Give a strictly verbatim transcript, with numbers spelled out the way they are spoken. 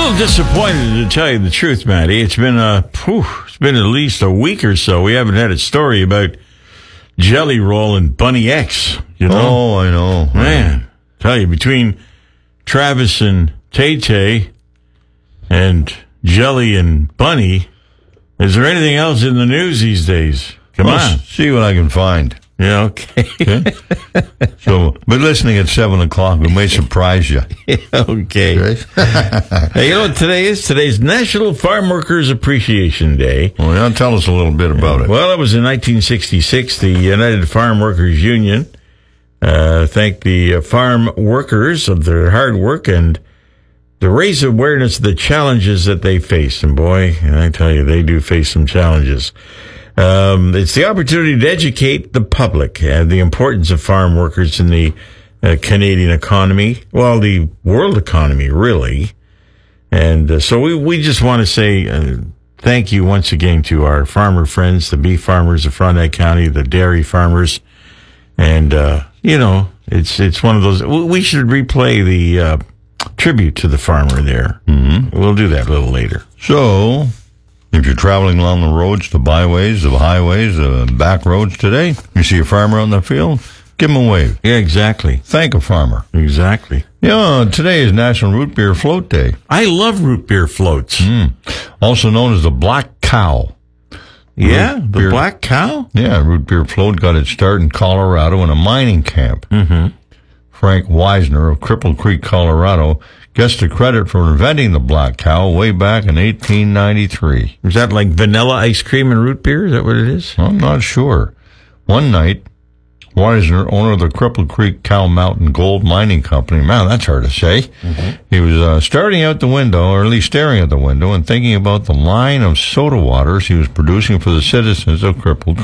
little disappointed, to tell you the truth, Matty. It's been a, whew, it's been at least a week or so. We haven't had a story about Jelly Roll and Bunny X. You know? Oh, I know. Man, tell you, between Travis and Tay-Tay and Jelly and Bunny, is there anything else in the news these days? Come well, on. See what I can find. Yeah, okay. Okay. So, but listening at seven o'clock, we may surprise you. Okay. Okay. Hey, you know what today is? Today's National Farm Workers Appreciation Day. Well, now tell us a little bit about it. Well, it was in nineteen sixty-six. The United Farm Workers Union uh, thanked the uh, farm workers of their hard work and to raise awareness of the challenges that they face. And boy, I tell you, they do face some challenges. Um, it's the opportunity to educate the public and the importance of farm workers in the uh, Canadian economy, well, the world economy, really. And uh, so we, we just want to say uh, thank you once again to our farmer friends, the beef farmers of Frontenac County, the dairy farmers. And, uh, you know, it's it's one of those, we should replay the uh, tribute to the farmer there. Mm-hmm. We'll do that a little later. So, if you're traveling along the roads, the byways, the highways, the back roads today, you see a farmer on the field, give him a wave. Yeah, exactly. Thank a farmer. Exactly. Yeah, today is National Root Beer Float Day. I love root beer floats. Mm. Also known as the Black Cow. Yeah, root the beer, Black Cow? Yeah, root beer float got its start in Colorado in a mining camp. Mm-hmm. Frank Wisner of Cripple Creek, Colorado, gets the credit for inventing the Black Cow way back in eighteen ninety-three. Is that like vanilla ice cream and root beer? Is that what it is? I'm not sure. One night, Wisner, owner of the Cripple Creek Cow Mountain Gold Mining Company, man, that's hard to say. Mm-hmm. He was uh, starting out the window, or at least staring at the window, and thinking about the line of soda waters he was producing for the citizens of Cripple